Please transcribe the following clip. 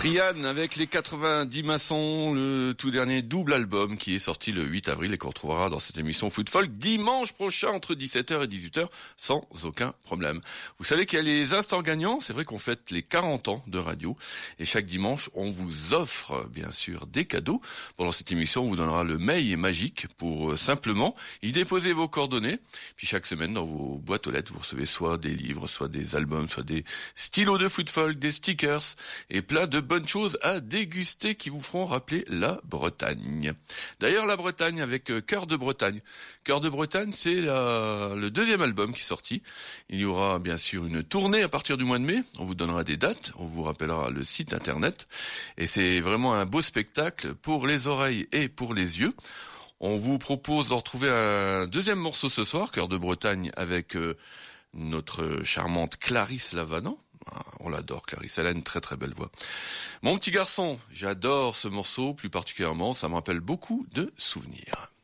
Trian avec les 90 maçons, le tout dernier double album qui est sorti le 8 avril et qu'on retrouvera dans cette émission Food Folk dimanche prochain entre 17h et 18h sans aucun problème. Vous savez qu'il y a les instants gagnants, c'est vrai qu'on fête les 40 ans de radio et chaque dimanche on vous offre bien sûr des cadeaux. Pendant cette émission on vous donnera le mail magique pour simplement y déposer vos coordonnées. Puis chaque semaine dans vos boîtes aux lettres vous recevez soit des livres, soit des albums, soit des stylos de Food Folk, des stickers et plein de bonnes choses à déguster qui vous feront rappeler la Bretagne. D'ailleurs, la Bretagne avec Cœur de Bretagne. Cœur de Bretagne, c'est le deuxième album qui est sorti. Il y aura bien sûr une tournée à partir du mois de mai. On vous donnera des dates, on vous rappellera le site internet. Et c'est vraiment un beau spectacle pour les oreilles et pour les yeux. On vous propose de retrouver un deuxième morceau ce soir, Cœur de Bretagne, avec notre charmante Clarisse Lavanant. On l'adore, Clarisse, elle a une très très belle voix. Mon petit garçon, j'adore ce morceau, plus particulièrement, ça me rappelle beaucoup de souvenirs.